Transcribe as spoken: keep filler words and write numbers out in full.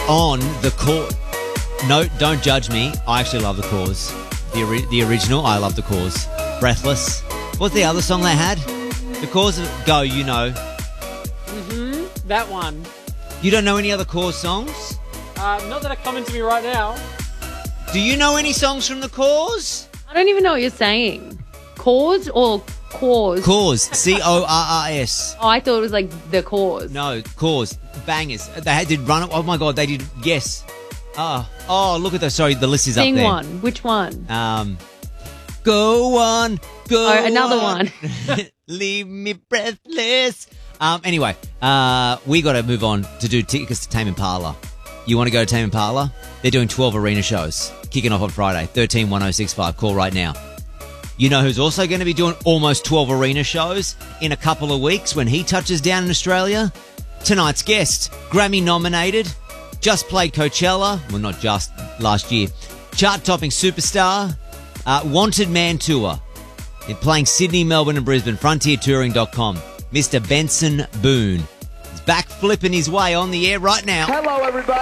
on the Cause. No, don't judge me. I actually love the Cause. The ori- the original, I love the Cause. Breathless. What's the other song they had? The Cause. Go, you know. Mm-hmm. That one. You don't know any other Cause songs? Uh, not that are coming to me right now. Do you know any songs from the Cause? I don't even know what you're saying. Cause or cause? Cause. C O R R S. Oh, I thought it was like the cause. No, Cause. Bangers. They had did run it. Oh my God, they did. Yes. Oh, oh, look at the. Sorry, the list is Sing up there. one. Which one? Um, go on, go Oh, another on. one. Leave me breathless. Um, anyway, uh, we got to move on to do tickets to Tame Impala. You want to go to Tame Impala? They're doing twelve arena shows, kicking off on Friday. thirteen one oh six five. Call right now. You know who's also going to be doing almost twelve arena shows in a couple of weeks when he touches down in Australia? Tonight's guest, Grammy nominated, just played Coachella, well not just, last year, chart-topping superstar, uh, Wanted Man Tour. They're playing Sydney, Melbourne and Brisbane, frontier touring dot com. Mister Benson Boone. He's back flipping his way on the air right now. Hello, everybody.